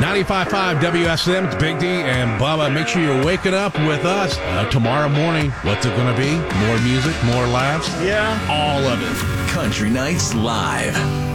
95.5 WSM, it's Big D and Bubba. Make sure you're waking up with us tomorrow morning. What's it going to be? More music, more laughs? Yeah. All of it. Country Nights Live.